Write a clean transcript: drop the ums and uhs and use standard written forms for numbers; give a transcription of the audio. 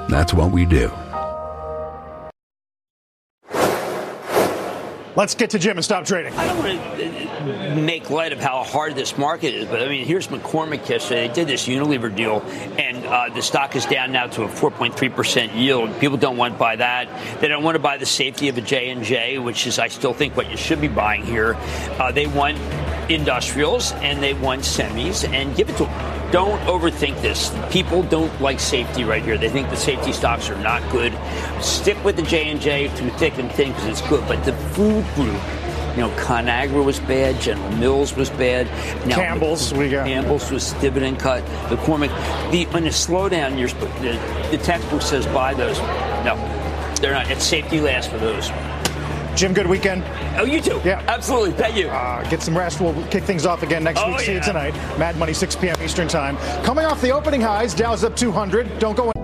That's what we do. Let's get to Jim and stop trading. I don't want to make light of how hard this market is, but I mean, here's McCormick yesterday. They did this Unilever deal, and the stock is down now to a 4.3% yield. People don't want to buy that. They don't want to buy the safety of a J&J, which is, I still think, what you should be buying here. They want industrials, and they want semis, and give it to them. Don't overthink this. People don't like safety right here. They think the safety stocks are not good. Stick with the J&J through thick and thin because it's good. But the food group, ConAgra was bad. General Mills was bad. Now, Campbell's was dividend cut. McCormick. On the slowdown, the textbook says buy those. No, they're not. It's safety last for those. Jim, good weekend. Oh, you too. Yeah. Absolutely. Thank you. Get some rest. We'll kick things off again next week. See you tonight. Mad Money, 6 p.m. Eastern Time. Coming off the opening highs, Dow's up 200. Don't go